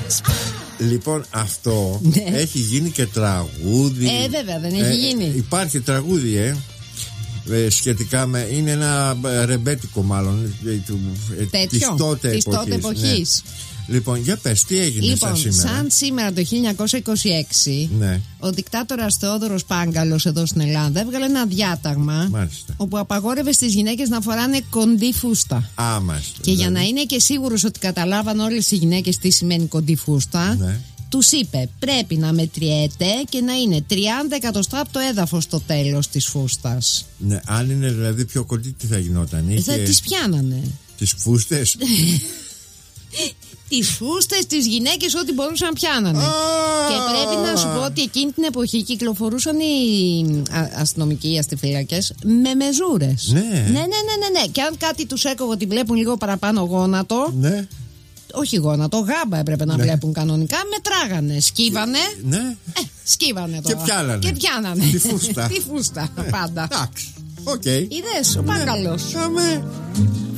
Λοιπόν, αυτό έχει γίνει και τραγούδι. Βέβαια, δεν έχει γίνει. Υπάρχει τραγούδι, σχετικά με. Είναι ένα ρεμπέτικο, μάλλον. Της τότε εποχής. Λοιπόν, για πες, τι έγινε σαν σήμερα. Σαν σήμερα το 1926, ο δικτάτορας Θεόδωρος Πάγκαλος εδώ στην Ελλάδα έβγαλε ένα διάταγμα. Μάλιστα. Όπου απαγόρευε στις γυναίκες να φοράνε κοντή φούστα. Μάλιστα. Και για να είναι και σίγουρος ότι καταλάβαν όλες οι γυναίκες τι σημαίνει κοντή φούστα, τους είπε πρέπει να μετριέται και να είναι 30 εκατοστά από το έδαφος στο τέλος της φούστας. Ναι, αν είναι δηλαδή πιο κοντή, τι θα γινόταν? Θα τις πιάνανε. Τις φούστες. Τις φούστες, τις γυναίκες, ό,τι μπορούσαν να πιάνανε. Και πρέπει να σου πω ότι εκείνη την εποχή κυκλοφορούσαν οι αστυνομικοί, οι αστιφύλακες με μεζούρες. Ναι. Και αν κάτι τους έκοβε ότι βλέπουν λίγο παραπάνω γόνατο. Ναι. Όχι γόνατο, γάμπα έπρεπε να βλέπουν κανονικά. Μετράγανε, σκύβανε. Ναι. Σκύβανε τώρα. Και πιάνανε. Τη φούστα. Τη φούστα, πάντα. Εντάξει. Οκ. Είδες, ο Πάγκαλος.